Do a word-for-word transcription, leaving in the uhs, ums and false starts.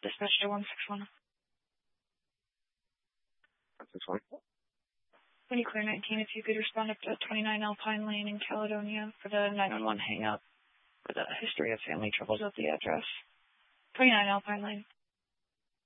Dispatch to one six one. one six one. When you clear nineteen, if you could respond up to twenty-nine Alpine Lane in Caledonia for the nine one one hang-up for the history of family troubles at the address. twenty-nine Alpine Lane.